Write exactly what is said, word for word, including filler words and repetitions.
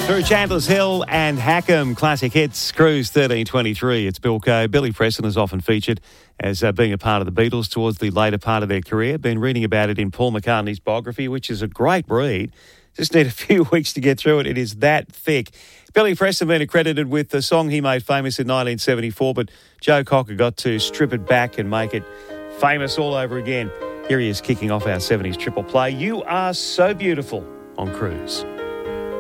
Through Chandler's Hill and Hackham, classic hits, Cruise thirteen twenty-three. It's Bill Coe. Billy Preston is often featured as uh, being a part of the Beatles towards the later part of their career. Been reading about it in Paul McCartney's biography, which is a great read. Just need a few weeks to get through it. It is that thick. Billy Preston been accredited with the song he made famous in nineteen seventy-four, but Joe Cocker got to strip it back and make it famous all over again. Here he is kicking off our seventies triple play. You Are So Beautiful on Cruise.